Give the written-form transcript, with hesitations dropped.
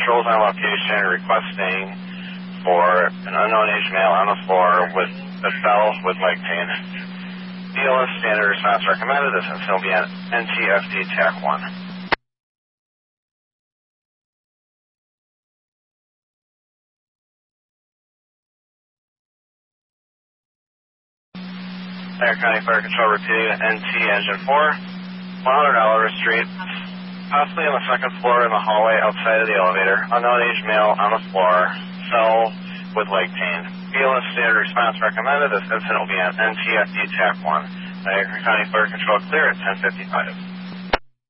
Control's on location requesting for an unknown age male on the floor with a fell with leg pain. BLS standard response recommended. This incident will be on NTFD TAC 1. Dare County Fire Control repeating NT Engine 4, $100 street, possibly on the second floor in the hallway outside of the elevator. Unknown age male on the floor, fell with leg pain. BLS standard response recommended. This incident will be on NTFD TAC 1. Dare County Fire Control clear at 10:55.